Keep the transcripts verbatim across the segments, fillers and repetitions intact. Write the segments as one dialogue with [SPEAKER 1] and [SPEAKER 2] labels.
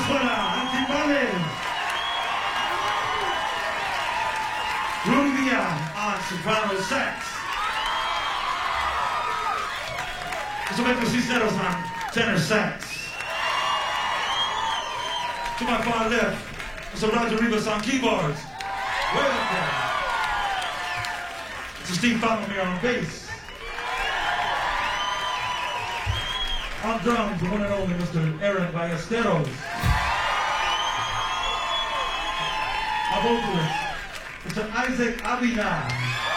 [SPEAKER 1] Suena Antimbales. Rudy Dion on soprano sax. Roberto Cisneros on tenor sax. To my far left, Mister Roger Rivas on keyboards. Way up there. Mister Steve Falomir on bass. On drums, the one and only Mister Aaron Ballesteros. Our vocalist, Mister Isaac Avina.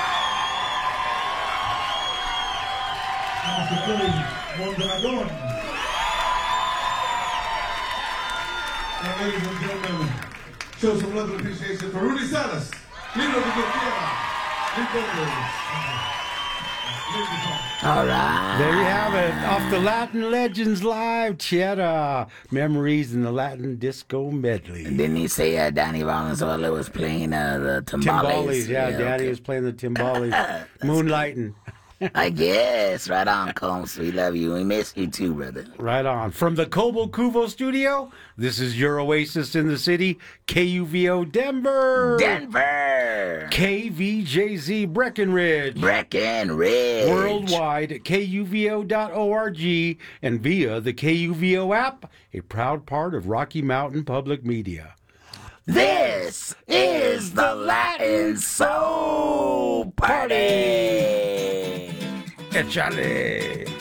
[SPEAKER 1] And Mister Billy Mondragon.
[SPEAKER 2] Now, ladies and gentlemen, show some love and appreciation for Rudy Salas. Leader of the Gutierrez.
[SPEAKER 3] All right.
[SPEAKER 4] There you have it. Off the Latin Legends Live, Cheddar. Memories in the Latin Disco Medley.
[SPEAKER 3] And didn't he say uh, Danny Valenzuela was playing uh, the timbales?
[SPEAKER 4] Timbales, yeah.
[SPEAKER 3] yeah
[SPEAKER 4] Daddy
[SPEAKER 3] okay.
[SPEAKER 4] was playing the timbales. Moonlighting.
[SPEAKER 3] I guess. Right on, Combs. We love you. We miss you too, brother.
[SPEAKER 4] Right on. From the Cobo Cuvo studio, this is your oasis in the city, K U V O Denver.
[SPEAKER 3] Denver.
[SPEAKER 4] K V J Z Breckenridge.
[SPEAKER 3] Breckenridge.
[SPEAKER 4] Worldwide at K U V O dot org and via the K U V O app, a proud part of Rocky Mountain Public Media.
[SPEAKER 3] This is the Latin Soul Party.
[SPEAKER 4] Échale.